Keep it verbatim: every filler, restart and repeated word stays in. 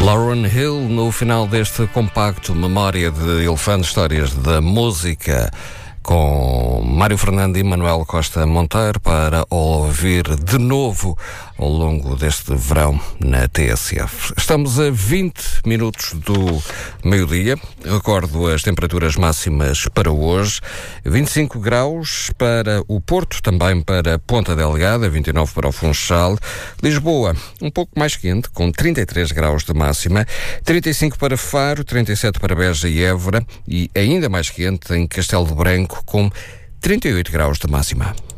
Lauryn Hill, no final deste compacto Memória de Elefante, Histórias da Música, com Mário Fernando e Manuel Costa Monteiro, para ouvir de novo ao longo deste verão na T S F. Estamos a vinte minutos do meio-dia. Recordo as temperaturas máximas para hoje: vinte e cinco graus para o Porto, também para Ponta Delgada, vinte e nove para o Funchal. Lisboa, um pouco mais quente, com trinta e três graus de máxima, trinta e cinco para Faro, trinta e sete para Beja e Évora, e ainda mais quente em Castelo de Branco, com trinta e oito graus de máxima.